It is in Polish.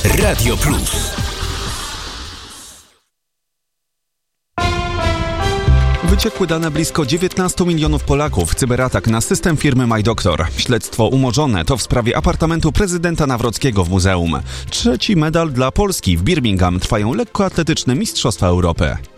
Radio Plus. Wyciekły dane blisko 19 milionów Polaków. Cyberatak na system firmy MyDoctor. Śledztwo umorzone. To w sprawie apartamentu prezydenta Nawrockiego w muzeum. 3. medal dla Polski. W Birmingham trwają lekkoatletyczne Mistrzostwa Europy.